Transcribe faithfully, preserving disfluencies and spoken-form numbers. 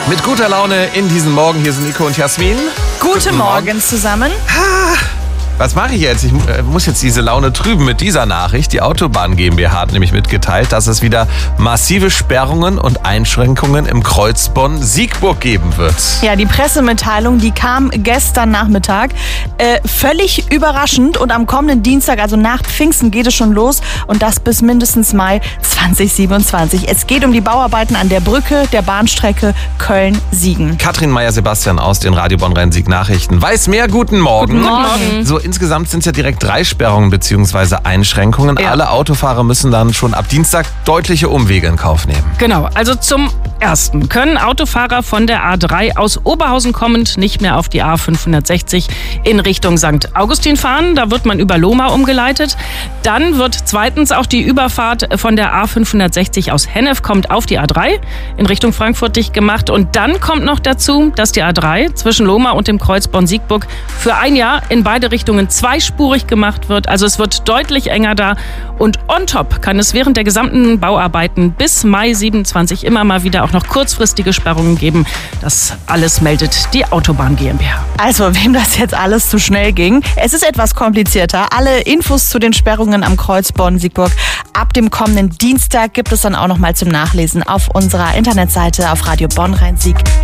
Mit guter Laune in diesen Morgen. Hier sind Nico und Jasmin. Guten, Guten Morgen. Morgen zusammen. Was mache ich jetzt? Ich muss jetzt diese Laune trüben mit dieser Nachricht. Die Autobahn GmbH hat nämlich mitgeteilt, dass es wieder massive Sperrungen und Einschränkungen im Kreuz Bonn-Siegburg geben wird. Ja, die Pressemitteilung, die kam gestern Nachmittag. Äh, völlig überraschend. Und am kommenden Dienstag, also nach Pfingsten, geht es schon los. Und das bis mindestens Mai zwanzig siebenundzwanzig. Es geht um die Bauarbeiten an der Brücke der Bahnstrecke Köln-Siegen. Katrin Meyer-Sebastian aus den Radio Bonn-Rhein-Sieg-Nachrichten weiß mehr. Guten Morgen. Guten Morgen. So, insgesamt sind es ja direkt drei Sperrungen bzw. Einschränkungen. Ja. Alle Autofahrer müssen dann schon ab Dienstag deutliche Umwege in Kauf nehmen. Genau, also zum Ersten können Autofahrer von der A drei aus Oberhausen kommend nicht mehr auf die A fünfhundertsechzig in Richtung Sankt Augustin fahren. Da wird man über Lohmar umgeleitet. Dann wird zweitens auch die Überfahrt von der A fünfhundertsechzig aus Hennef kommt auf die A drei in Richtung Frankfurt dicht gemacht. Und dann kommt noch dazu, dass die A drei zwischen Lohmar und dem Kreuz Bonn-Siegburg für ein Jahr in beide Richtungen zweispurig gemacht wird. Also es wird deutlich enger da. Und on top kann es während der gesamten Bauarbeiten bis Mai siebenundzwanzig immer mal wieder auch noch kurzfristige Sperrungen geben. Das alles meldet die Autobahn GmbH. Also, wem das jetzt alles zu schnell ging, es ist etwas komplizierter. Alle Infos zu den Sperrungen am Kreuz Bonn-Siegburg ab dem kommenden Dienstag gibt es dann auch noch mal zum Nachlesen auf unserer Internetseite auf Radio Bonn Rhein Sieg.